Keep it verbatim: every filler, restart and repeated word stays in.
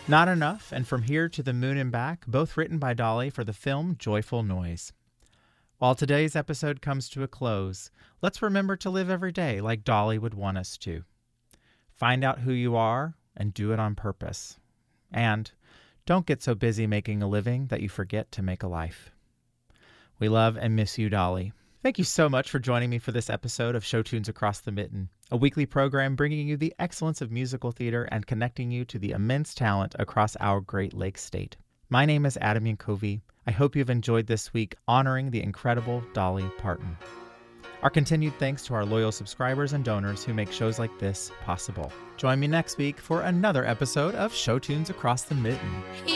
Not Enough and From Here to the Moon and Back, both written by Dolly for the film Joyful Noise. While today's episode comes to a close, let's remember to live every day like Dolly would want us to. Find out who you are and do it on purpose. And don't get so busy making a living that you forget to make a life. We love and miss you, Dolly. Thank you so much for joining me for this episode of Show Tunes Across the Mitten, a weekly program bringing you the excellence of musical theater and connecting you to the immense talent across our Great Lakes state. My name is Adam Yankovi. I hope you've enjoyed this week honoring the incredible Dolly Parton. Our continued thanks to our loyal subscribers and donors who make shows like this possible. Join me next week for another episode of Show Tunes Across the Mitten.